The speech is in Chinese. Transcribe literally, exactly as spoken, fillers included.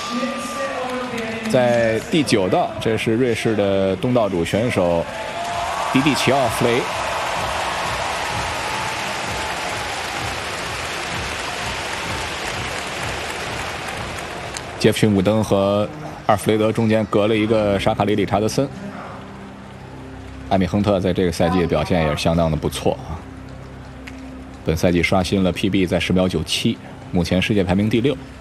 在第九道，这是瑞士的东道主选手迪迪齐奥弗雷。杰弗逊·伍登和阿尔弗雷德中间隔了一个沙卡里·理查德森。艾米·亨特在这个赛季的表现也是相当的不错啊，本赛季刷新了 P B 在十秒九七，目前世界排名第六。